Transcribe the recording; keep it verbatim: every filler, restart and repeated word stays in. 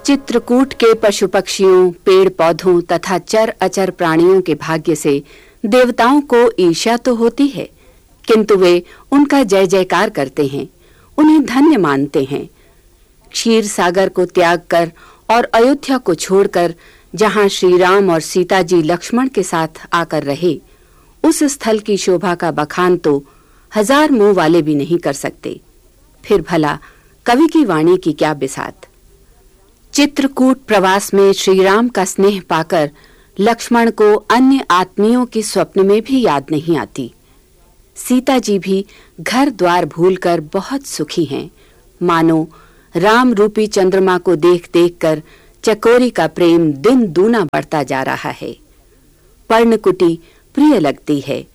चित्रकूट के पशु पक्षियों, पेड़ पौधों तथा चर अचर प्राणियों के भाग्य से देवताओं को ईर्ष्या तो होती है, किंतु वे उनका जय जयकार करते हैं, उन्हें धन्य मानते हैं। क्षीर सागर को त्याग कर और अयोध्या को छोड़कर जहां श्री राम और सीता जी लक्ष्मण के साथ आकर रहे, उस स्थल की शोभा का बखान तो हजार मुंह वाले भी नहीं कर सकते। फिर भला कवि की वाणी की क्या बिसात। चित्रकूट प्रवास में श्री राम का स्नेह पाकर लक्ष्मण को अन्य आत्मियों की स्वप्न में भी याद नहीं आती। सीता जी भी घर द्वार भूलकर बहुत सुखी हैं, मानो राम रूपी चंद्रमा को देख देख कर चकोरी का प्रेम दिन दूना बढ़ता जा रहा है। पर्णकुटी प्रिय लगती है,